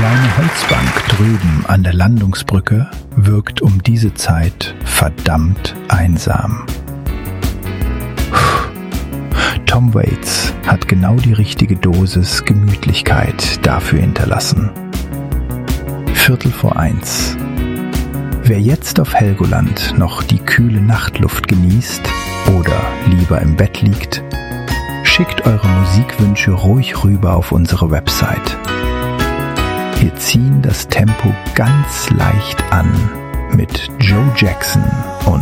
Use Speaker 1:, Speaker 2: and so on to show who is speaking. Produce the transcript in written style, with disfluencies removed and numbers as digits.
Speaker 1: kleine Holzbank drüben an der Landungsbrücke wirkt um diese Zeit verdammt einsam. Tom Waits hat genau die richtige Dosis Gemütlichkeit dafür hinterlassen. 1:15. Wer jetzt auf Helgoland noch die kühle Nachtluft genießt oder lieber im Bett liegt, schickt eure Musikwünsche ruhig rüber auf unsere Website. Wir ziehen das Tempo ganz leicht an mit Joe Jackson und